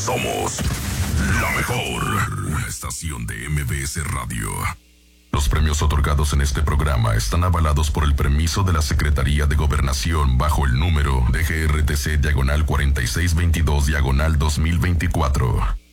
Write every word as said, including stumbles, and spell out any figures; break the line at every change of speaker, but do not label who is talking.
Somos la mejor. Una estación de M B S Radio. Los premios otorgados en este programa están avalados por el permiso de la Secretaría de Gobernación bajo el número de G R T C diagonal cuarenta y seis veintidós diagonal dos mil veinticuatro.